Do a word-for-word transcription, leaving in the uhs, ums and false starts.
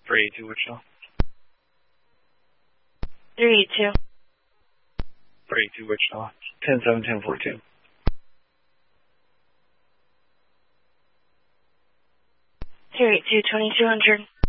three eight two Wichita. three eight two. three eight two Wichita. ten seven ten forty-two. three eight two twenty-two hundred.